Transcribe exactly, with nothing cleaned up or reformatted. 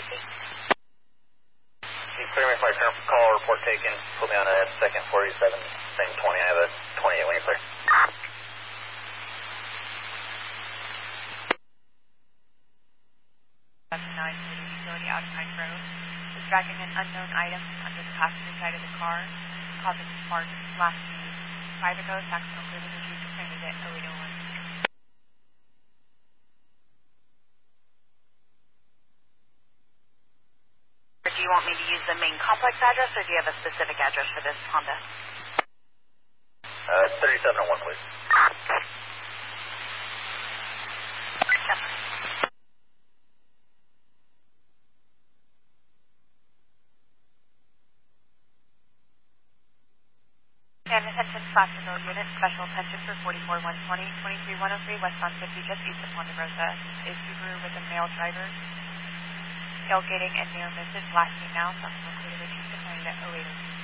You clear me for my current call report taken. Put me on a second forty-seven, same twenty. I have a twenty-eight when you clear. nine forty utility out of Pine Road. Was dragging an unknown item under the passenger side of the car, causing sparks last week. Five ago, Saxon Oak River Energy complained at oh eight oh one. Do you want me to use the main complex address, or do you have a specific address for this Honda? Uh, thirty-seven oh one, please. And attention Placerville unit, special attention for forty-four one twenty, twenty-three one oh three, westbound fifty, just east of Ponte Rosa. A Subaru with a male driver. Tailgating and near misses, last seen now, Saxon Oak River Energy complained at oh eight oh two.